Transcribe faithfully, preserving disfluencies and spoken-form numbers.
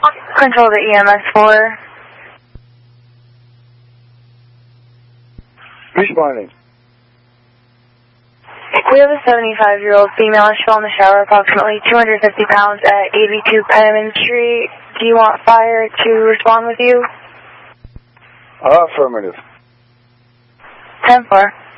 Control the E M S four. Responding. We have a seventy-five-year-old female. She fell in the shower, approximately two hundred fifty pounds, at eighty-two Penniman Street. Do you want fire to respond with you? Uh, affirmative. ten four.